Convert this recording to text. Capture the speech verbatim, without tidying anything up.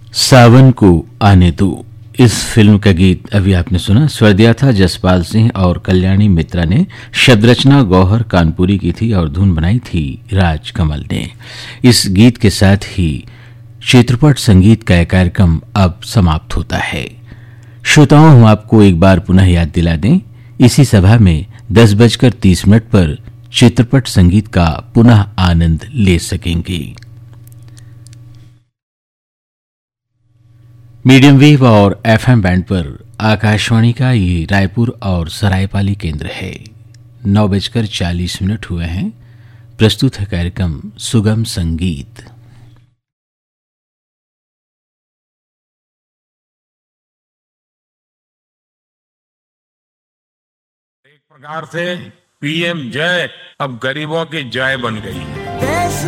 सावन को आने दो, इस फिल्म का गीत अभी आपने सुना। स्वर दिया था जसपाल सिंह और कल्याणी मित्रा ने। शब्द रचना गौहर कानपुरी की थी और धुन बनाई थी राज कमल ने। इस गीत के साथ ही चित्रपट संगीत का यह कार्यक्रम अब समाप्त होता है। श्रोताओं, हम आपको एक बार पुनः याद दिला दें, इसी सभा में दस बजकर तीस मिनट पर चित्रपट संगीत का पुनः आनंद ले सकेंगे। मीडियम वेव और एफएम बैंड पर आकाशवाणी का ये रायपुर और सरायपाली केंद्र है। नौ बजकर चालीस मिनट हुए हैं। प्रस्तुत है कार्यक्रम सुगम संगीत। एक प्रकार से पीएम जय अब गरीबों की जय बन गई है।